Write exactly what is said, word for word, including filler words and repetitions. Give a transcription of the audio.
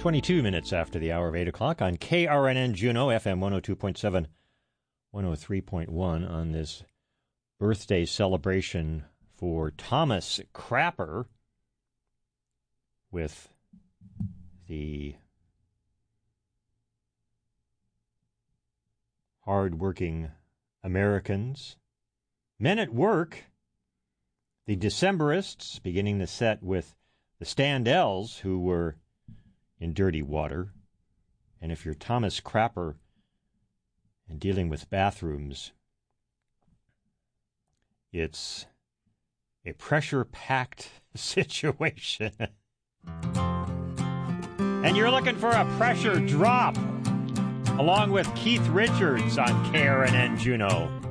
twenty-two minutes after the hour of eight o'clock on K R N N Juneau, F M one oh two point seven, one oh three point one on this birthday celebration for Thomas Crapper with the hard-working Americans. Men at Work, the Decemberists, beginning the set with the Standells, who were in dirty water. And if you're Thomas Crapper and dealing with bathrooms, it's a pressure-packed situation. And you're looking for a pressure drop, along with Keith Richards on K R N N Juneau.